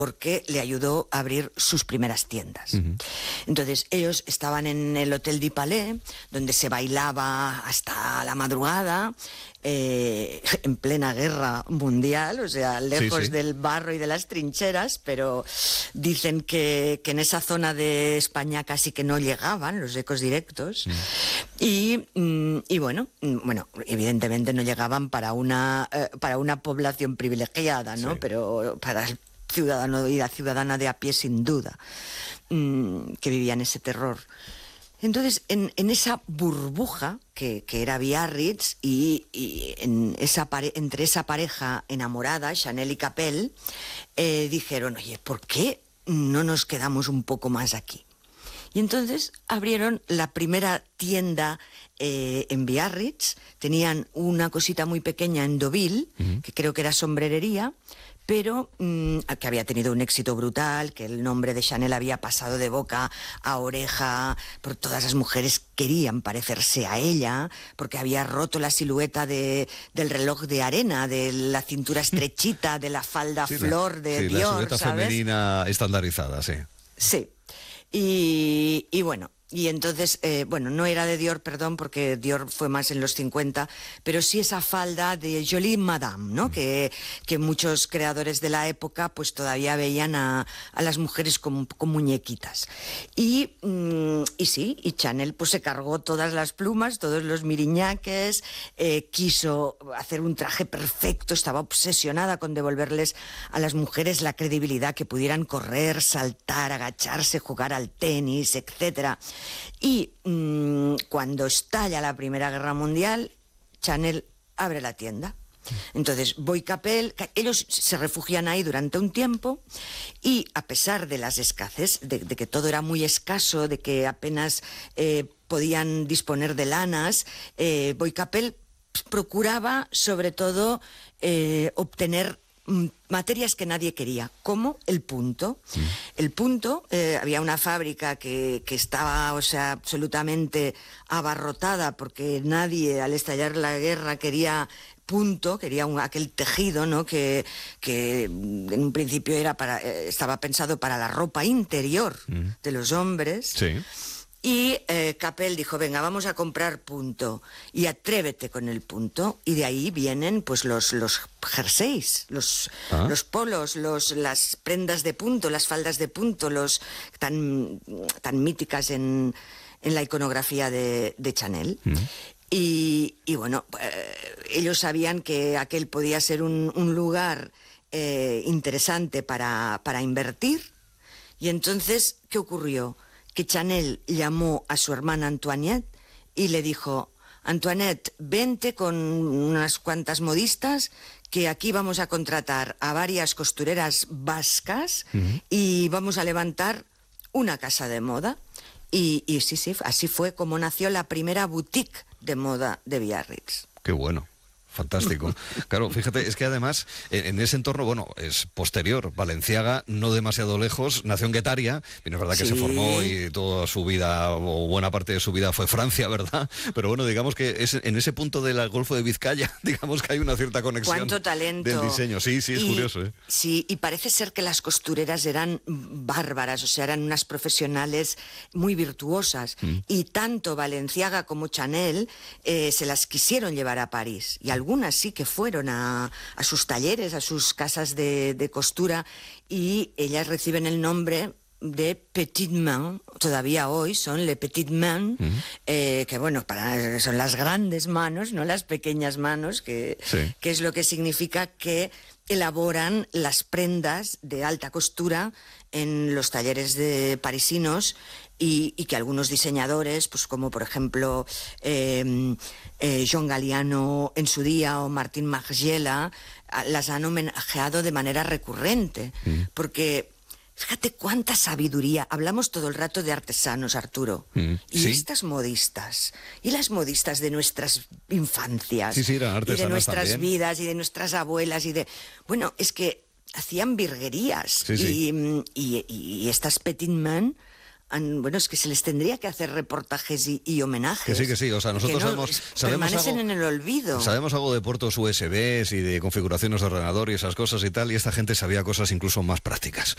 porque le ayudó a abrir sus primeras tiendas. Entonces, ellos estaban en el Hotel du Palais, donde se bailaba hasta la madrugada, en plena guerra mundial, o sea, lejos del barro y de las trincheras, pero dicen que en esa zona de España casi que no llegaban los ecos directos. Y bueno, evidentemente no llegaban para una población privilegiada, ¿no? Pero para el ciudadano y la ciudadana de a pie, sin duda, que vivían ese terror. Entonces, en esa burbuja que era Biarritz y entre esa pareja enamorada, Chanel y Capel, dijeron, oye, ¿por qué no nos quedamos un poco más aquí? Y entonces abrieron la primera tienda en Biarritz. Tenían una cosita muy pequeña en Deauville, que creo que era sombrerería, pero que había tenido un éxito brutal, que el nombre de Chanel había pasado de boca a oreja, por todas las mujeres querían parecerse a ella, porque había roto la silueta del reloj de arena, de la cintura estrechita, de la falda flor de Dior, la silueta femenina estandarizada, sí. Sí. Y bueno, y entonces, no era de Dior, perdón, porque Dior fue más en los 50, pero sí esa falda de Jolie Madame, ¿no? Que muchos creadores de la época pues todavía veían a las mujeres como muñequitas. Y Chanel pues se cargó todas las plumas, todos los miriñaques, quiso hacer un traje perfecto, estaba obsesionada con devolverles a las mujeres la credibilidad, que pudieran correr, saltar, agacharse, jugar al tenis, etcétera. Y cuando estalla la Primera Guerra Mundial, Chanel abre la tienda. Entonces, Boy Capel, ellos se refugian ahí durante un tiempo y a pesar de las escasez, de que todo era muy escaso, de que apenas podían disponer de lanas, Boy Capel procuraba sobre todo obtener materias que nadie quería, como el punto. El punto, había una fábrica que estaba, absolutamente abarrotada, porque nadie al estallar la guerra quería punto, quería aquel tejido, ¿no? que en un principio estaba pensado para la ropa interior de los hombres. Sí. Y Capel dijo, venga, vamos a comprar punto y atrévete con el punto. Y de ahí vienen pues los jerseys, los polos, las prendas de punto, las faldas de punto, tan míticas en la iconografía de Chanel. Y bueno, ellos sabían que aquel podía ser un lugar interesante para invertir. Y entonces, ¿qué ocurrió? Que Chanel llamó a su hermana Antoinette y le dijo, Antoinette, vente con unas cuantas modistas, que aquí vamos a contratar a varias costureras vascas y vamos a levantar una casa de moda. Y sí, así fue como nació la primera boutique de moda de Biarritz. Qué bueno. Fantástico. Claro, fíjate, es que además en ese entorno, es posterior. Balenciaga, no demasiado lejos, nació en Guetaria, y no es verdad que se formó y toda su vida, o buena parte de su vida fue Francia, ¿verdad? Pero bueno, digamos que en ese punto del Golfo de Vizcaya, digamos que hay una cierta conexión. ¡Cuánto talento! Del diseño. Sí, es curioso, ¿eh? Sí, y parece ser que las costureras eran bárbaras, eran unas profesionales muy virtuosas. Y tanto Balenciaga como Chanel se las quisieron llevar a París. Y algunas sí que fueron a sus talleres, a sus casas de costura, y ellas reciben el nombre de Petite Main, todavía hoy son Les Petites Mains, que son las grandes manos, no las pequeñas manos, que es lo que significa que elaboran las prendas de alta costura en los talleres de parisinos, y que algunos diseñadores, pues como por ejemplo John Galliano en su día o Martín Margiela, las han homenajeado de manera recurrente, porque fíjate cuánta sabiduría. Hablamos todo el rato de artesanos, Arturo. Y estas modistas, y las modistas de nuestras infancias, y de nuestras también. vidas, y de nuestras abuelas, bueno, es que hacían virguerías. Y estas Petite Mains, es que se les tendría que hacer reportajes y homenajes. Que sí, nosotros permanecen en el olvido. Sabemos algo de puertos USBs y de configuraciones de ordenador y esas cosas y tal, y esta gente sabía cosas incluso más prácticas.